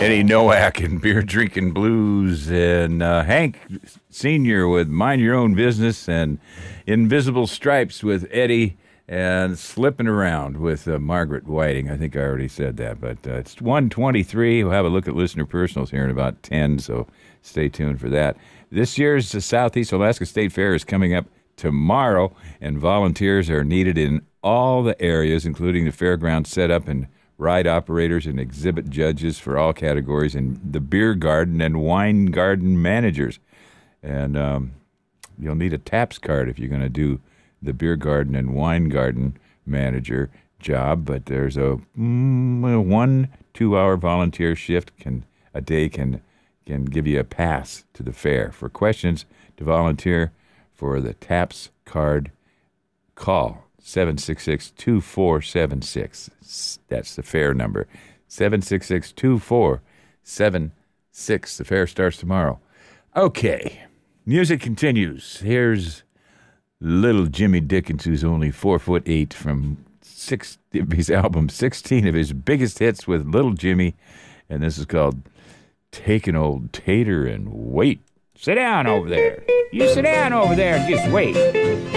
Eddie Nowak and Beer Drinking Blues, and Hank Sr. with Mind Your Own Business, and Invisible Stripes with Eddie, and Slipping Around with Margaret Whiting. I think I already said that, but it's 1:23. We'll have a look at listener personals here in about 10, so stay tuned for that. This year's Southeast Alaska State Fair is coming up tomorrow, and volunteers are needed in all the areas, including the fairground setup and ride operators and exhibit judges for all categories, and the beer garden and wine garden managers. And you'll need a TAPS card if you're going to do the beer garden and wine garden manager job. But there's a 1 2-hour volunteer shift a day can give you a pass to the fair. For questions to volunteer for the TAPS card, call 766-2476. That's the fair number, 766-2476. The fair starts tomorrow. Okay, music continues. Here's little Jimmy Dickens, who's only 4'8", from 6 of his albums, 16 of his biggest hits with Little Jimmy, and this is called Take an Old Tater and Wait. Sit down over there. You sit down over there and just wait.